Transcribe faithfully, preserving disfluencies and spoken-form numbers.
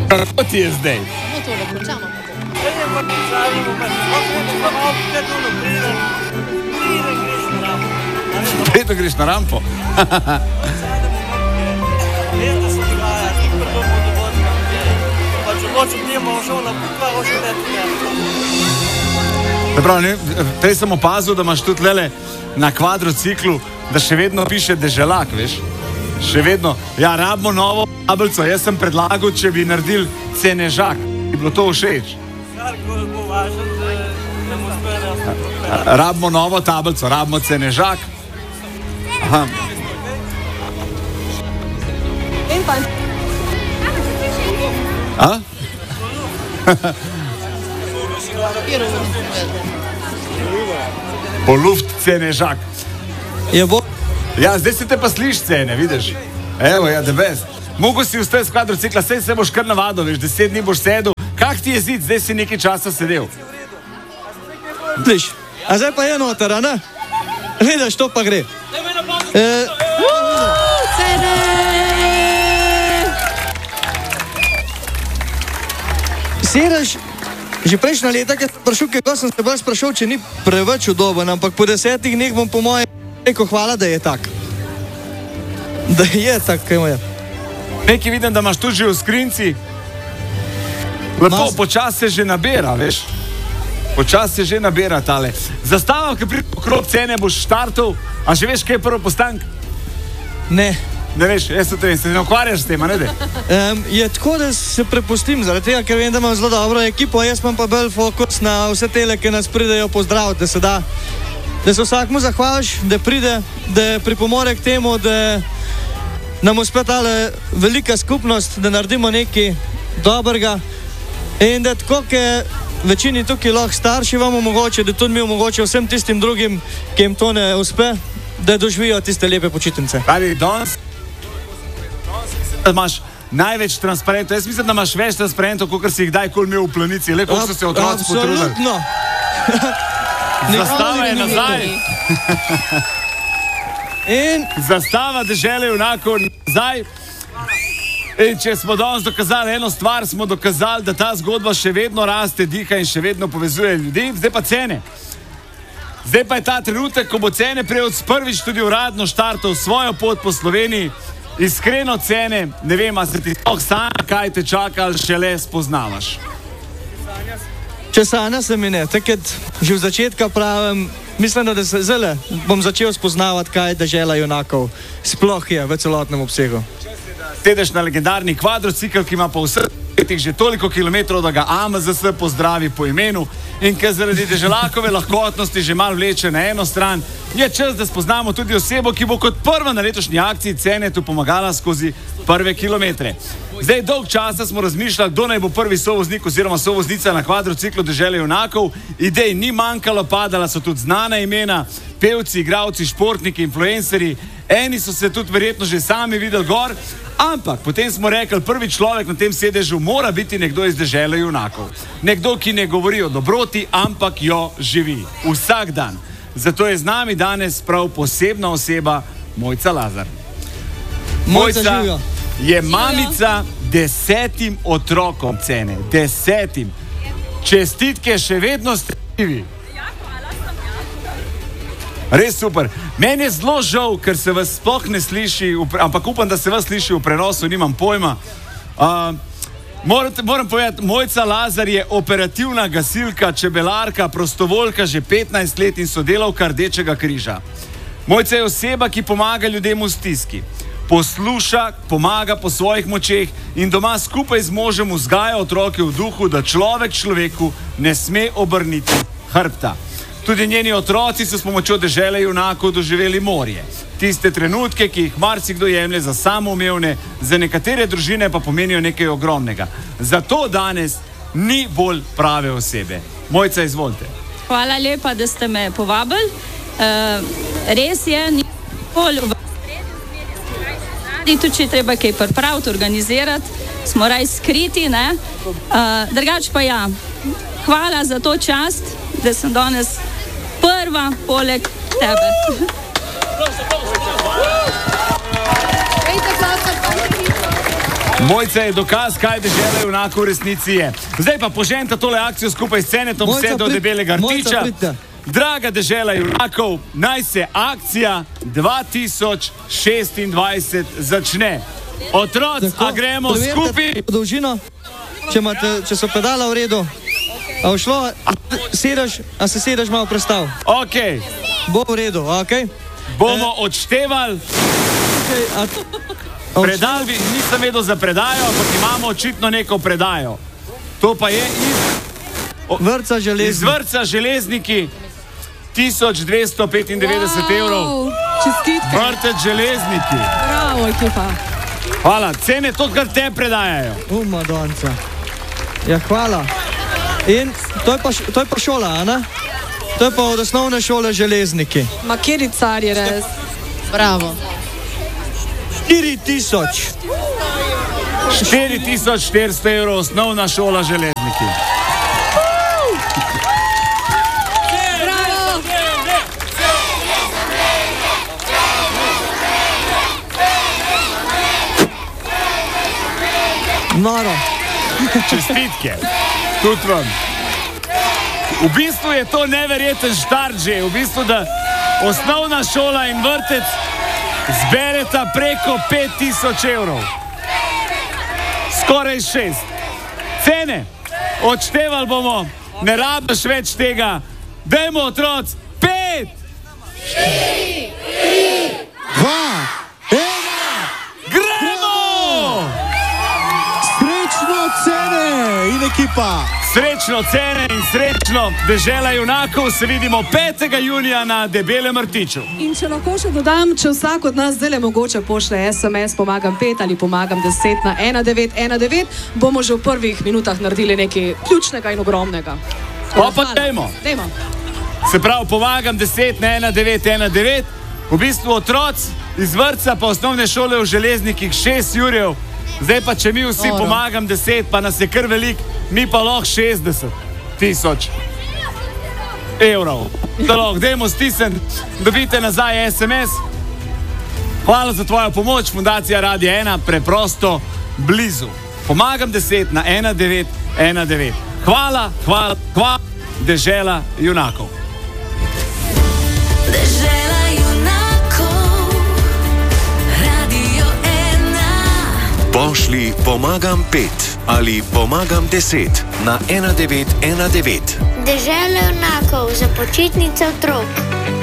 Kako ti je zdaj? No, tole, končamo pa to. Vedno greš na rampo. Prav, prej sem opazil, da imaš tudi lele na kvadrociklu, da še vedno piše deželak, veš? Še vedno. Ja, rabimo novo tablico. Jaz sem predlagal, če bi naredil cenežak. Bi bilo to všeč. Rabimo novo tablico, rabimo cenežak. Aha. A? Po luft cenežak. Je bo... Ja, zdaj se te pa sliš cene, vidiš? Evo, ja, the best. Mogo si vstaj s kvadrocikla, sej se boš kar navadil, veš, deset dni boš sedel. Kak ti je zid, zdaj si nekaj časa sedel? Sliš, a zdaj pa je noter, a ne? Vidiš, to pa gre. E... Cene! Sedeš, že prejšnja leta, ki sem sprašal, kako sem se bolj sprašal, če ni preveč udoben, ampak po desetih dneh bom po moje rekel hvala, da je tak. Da je tak, kaj je. Nekaj vidim, da imaš tu že v skrinci. Lepo, Mas... počas se že nabira, veš. Počas se že nabira tale. Zastava, ki pride okrog cene, boš štartov, a že veš, kaj je prvo postank? Ne. Ne veš, jaz se ne ukvarjaš s tem, a ne de? Um, je tako, da se prepustim, zaradi tega, ker vem, da imam zelo dobro ekipo, jaz imam pa bolj fokus na vse tele, ki nas pridejo pozdraviti, da se da, da se vsakmu zahvališ, da pride, da pripomore k temu, da nam uspe tale velika skupnost, da naredimo nekaj dobrega in da tako, ki večini tukaj lahko starši vam omogoče, da tudi mi omogoče vsem tistim drugim, ki jim to ne uspe, da doživijo tiste lepe počitnice. Pravi, danes imaš največ transparentov. Jaz mislim, da imaš več transparentov, kot si jih daj kol imel v planici. Le, koliko so se otroci potrudili. Absolutno. Zastava je nazaj. In zastava dežele junakov nazaj. In če smo danes dokazali eno stvar, smo dokazali, da ta zgodba še vedno raste, diha in še vedno povezuje ljudi. Zdaj pa cene. Zdaj pa je ta trenutek, ko bo Cene prejel prvič tudi uradno štartov svojo pot po Sloveniji. Iskreno Cene, ne vem, a se ti sploh sanja, kaj te čaka, ali šele spoznavaš. Če sanja se mi ne, takrat že v začetka pravim, mislim, da se zelo bom začel spoznavati, kaj dežela junakov sploh je v celotnem obsegu. Sedeš na legendarni kvadrocikl, ki ima pa vseh letih že toliko kilometrov, da ga A M Z S pozdravi po imenu in ker zaradi deželakove lahkotnosti že malo vleče na eno stran, je čas, da spoznamo tudi osebo, ki bo kot prva na letošnji akciji Cene tu pomagala skozi prve kilometre. Zdaj, dolg časa smo razmišljali, kdo naj bo prvi sovoznik oziroma sovoznica na kvadrociklu dežele junakov. Idej ni manjkalo, padala so tudi znana imena, pevci, igralci, športniki, influencerji. Eni so se tudi verjetno že sami videli gor, ampak potem smo rekli, prvi človek na tem sedežu mora biti nekdo iz dežele junakov. Nekdo, ki ne govori o dobroti, ampak jo živi vsak dan. Zato je z nami danes prav posebna oseba, Mojca Lazar. Mojca je mamica desetim otrokom Cene. Desetim. Čestitke, še vedno ste živi. Res super. Meni je zelo žal, ker se vas sploh ne sliši, ampak upam, da se vas sliši v prenosu, nimam pojma. Uh, moram, moram povedati, Mojca Lazar je operativna gasilka, čebelarka, prostovoljka že petnajst let in sodelavka Rdečega križa. Mojca je oseba, ki pomaga ljudem v stiski. Posluša, pomaga po svojih močeh in doma skupaj z možem vzgaja otroke v duhu, da človek človeku ne sme obrniti hrbta. Tudi njeni otroci so s pomočjo dežele junakov doživeli morje. Tiste trenutke, ki jih marsikdo jemlje za samoumevne, za nekatere družine pa pomenijo nekaj ogromnega. Zato danes ni bolj prave osebe. Mojca, izvolite. Hvala lepa, da ste me povabili. Uh, res je, ni bolj v tudi če treba kaj pripraviti, organizirati, smo raj skriti, ne? Uh, drugač pa ja, hvala za to čast, da sem danes prva poleg tebe. Mojca je dokaz, kaj dežela junakov v resnici je. Zdaj pa poženta tole akcijo skupaj s Cenetom vse do debelega rtiča. Draga dežela junakov, naj se akcija dva tisoč šestindvajset začne. Otroci, a gremo skupaj. Dolžino, če, imate, če so pedala v redu, a všlo, a, sedaš, a se sedaš malo prestav. Ok. Bo v redu, ok. Bomo e, odštevali. Okay, a, a predal bi, nisem vedel za predajo, ampak imamo očitno neko predajo. To pa je iz... O, vrca železniki. Iz vrca železniki. tisoč dvesto petindevetdeset wow, evrov. Čestitke. Vrtec železniki. Bravo, ekipa. Hvala, cene to, kar te predajajo. U, Madonca. Ja, hvala. In to je pa, to je pa šola, a ne? To je pa od osnovne šole železniki. Ma kjeri car je res. Bravo. štiri tisoč. štiri tisoč štiristo evrov osnovna šola železniki. Noro. Čestitke. Tudi vam. V bistvu je to neverjeten štart že. V bistvu, da osnovna šola in vrtec zbereta preko pet tisoč evrov. Skoraj šest. Cene. Odštevali bomo. Ne rabiš več tega. Dajmo, otroci. Pet. Štiri. Tri. Dva. Ena. Gremo! Srečno Cene in ekipa. Srečno Cene in srečno dežela junakov. Se vidimo petega junija na Debelem rtiču. In če lahko še dodam, če vsak od nas zdaj le mogoče pošle es em es pomagam pet ali pomagam deset na ena devet ena devet, bomo že v prvih minutah naredili nekaj ključnega in ogromnega. Pa pa dajmo. Dajmo. Se pravi, pomagam deset na ena devet ena devet. V bistvu otroci iz vrtca pa osnovne šole v železnikih šest jurjev. Zdaj pa, če mi vsi Oro. pomagam deset, pa nas je kar velik, mi pa lahko šestdeset tisoč evrov. Da lahko, dajmo stisniti, dobite nazaj es em es. Hvala za tvojo pomoč, Fundacija Radio ena, preprosto blizu. Pomagam deset na ena devet ena devet. Hvala, hvala, hvala, dežela junakov. Dežela junakov, Radio ena. Pošli pomagam pet ali pomagam deset na ena devet ena devet. Dežela junakov za počitnice otrok.